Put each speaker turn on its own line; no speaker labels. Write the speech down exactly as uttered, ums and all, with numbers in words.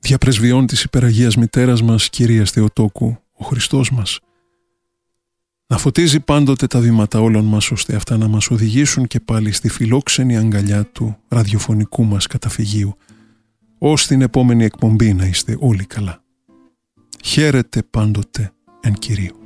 διαπρεσβειών της υπεραγίας μητέρας μας, Κυρίας Θεοτόκου, ο Χριστός μας, να φωτίζει πάντοτε τα βήματα όλων μας, ώστε αυτά να μας οδηγήσουν και πάλι στη φιλόξενη αγκαλιά του ραδιοφωνικού μας καταφυγίου, ως την επόμενη εκπομπή να είστε όλοι καλά. Χαίρετε πάντοτε εν Κυρίου.